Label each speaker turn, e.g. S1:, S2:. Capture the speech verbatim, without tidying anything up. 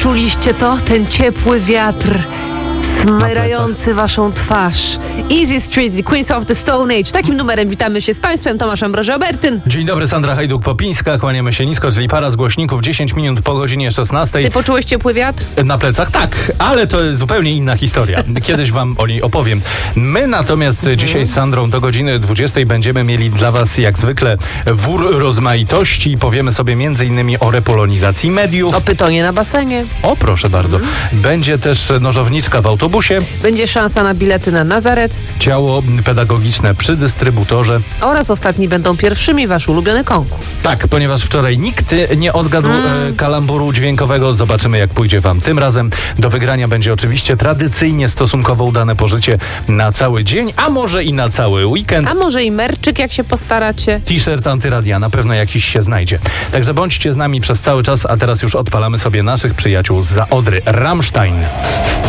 S1: Poczuliście to? Ten ciepły wiatr smyrający waszą twarz. Easy Street, The Queens of the Stone Age. Takim numerem witamy się z państwem. Tomasz Ambroży-Obertyn.
S2: Dzień dobry, Sandra Hajduk-Popińska. Kłaniamy się nisko, czyli para z głośników. dziesięć minut po godzinie szesnastej.
S1: Ty poczułeś ciepły wiatr?
S2: Na plecach? Tak, ale to jest zupełnie inna historia. Kiedyś wam o niej opowiem. My natomiast mhm. dzisiaj z Sandrą do godziny dwudziestej będziemy mieli dla was jak zwykle wór rozmaitości. Powiemy sobie między innymi o repolonizacji mediów.
S1: O pytonie na basenie.
S2: O, proszę bardzo. Mhm. Będzie też nożowniczka w autobusie.
S1: Będzie szansa na bilety na Nazaret.
S2: Ciało pedagogiczne przy dystrybutorze.
S1: Oraz ostatni będą pierwszymi wasz ulubiony konkurs.
S2: Tak, ponieważ wczoraj nikt nie odgadł mm. kalamburu dźwiękowego. Zobaczymy, jak pójdzie wam tym razem. Do wygrania będzie oczywiście tradycyjnie stosunkowo udane pożycie na cały dzień, a może i na cały weekend.
S1: A może i merczyk, jak się postaracie.
S2: T-shirt antyradia, na pewno jakiś się znajdzie. Także bądźcie z nami przez cały czas, a teraz już odpalamy sobie naszych przyjaciół zza Odry. Rammstein.